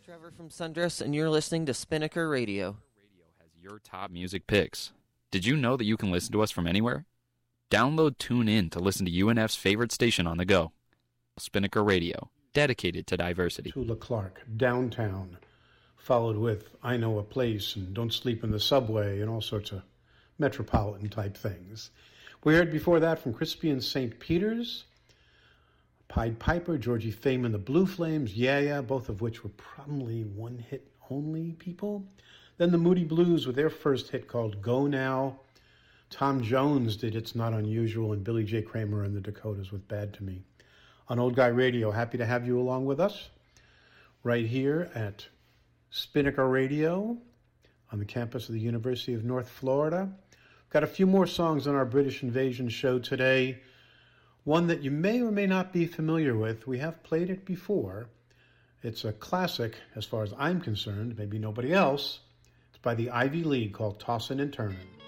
Trevor from Sundress, and you're listening to Spinnaker Radio. Radio has your top music picks. Did you know that you can listen to us from anywhere? Download TuneIn to listen to UNF's favorite station on the go. Spinnaker Radio, dedicated to diversity. Tula Clark, Downtown, followed with I Know a Place and Don't Sleep in the Subway and all sorts of metropolitan-type things. We heard before that from Crispy and St. Peter's, Pied Piper, Georgie Fame and the Blue Flames, Yeah Yeah, both of which were probably one-hit only people. Then the Moody Blues with their first hit called Go Now. Tom Jones did It's Not Unusual, and Billy J. Kramer and the Dakotas with Bad to Me. On Old Guy Radio, happy to have you along with us right here at Spinnaker Radio on the campus of the University of North Florida. Got a few more songs on our British Invasion show today. One that you may or may not be familiar with. We have played it before. It's a classic as far as I'm concerned, maybe nobody else. It's by the Ivy League called Tossin' and Turnin'.